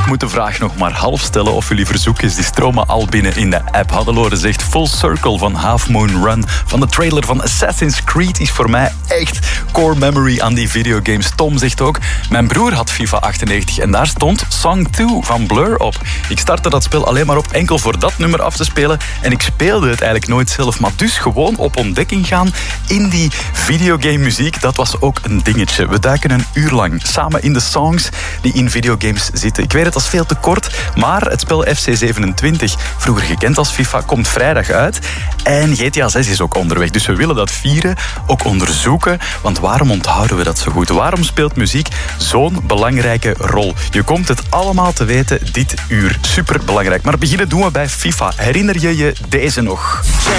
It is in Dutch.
moet de vraag nog maar half stellen of jullie verzoekjes die stromen al binnen in de app. Hannelore zegt Full Circle van Half Moon Run van de trailer van Assassin's Creed is voor mij echt core memory aan die videogames. Tom zegt ook, mijn broer had FIFA 98 en daar stond Song 2 van Blur op. Ik startte dat spel alleen maar op enkel voor dat nummer af te spelen en ik speelde het eigenlijk nooit zelf, maar dus gewoon op ontdekking gaan in die videogame muziek, dat was ook een dingetje. We duiken een uur lang samen in de songs die in videogames zitten. Ik weet het, dat is veel te kort, maar het spel FC27, vroeger gekend als FIFA, komt vrijdag uit en GTA 6 is ook onderweg. Dus we willen dat vieren, ook onderzoeken, want waarom onthouden we dat zo goed? Waarom speelt muziek zo'n belangrijke rol? Je komt het allemaal te weten dit uur. Superbelangrijk. Maar beginnen doen we bij FIFA. Herinner je je deze nog?